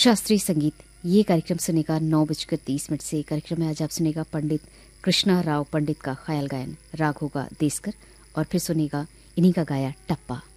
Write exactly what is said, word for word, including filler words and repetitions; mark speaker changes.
Speaker 1: शास्त्रीय संगीत। ये कार्यक्रम सुनेगा नौ बजकर तीस मिनट से। कार्यक्रम में आज आप सुनेगा पंडित कृष्णा राव पंडित का ख्याल गायन, राग होगा देसकर, और फिर सुनेगा इन्हीं का गाया टप्पा।